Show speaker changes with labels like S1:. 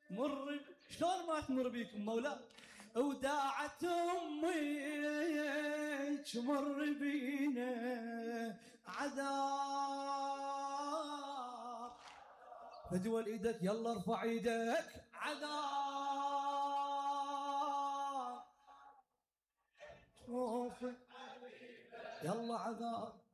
S1: شلون ما تمر بيكم مولا وداعت امك مر بينا عذاب فدول ايدك يلا ارفع ايدك عذاب شوف يلا عذاب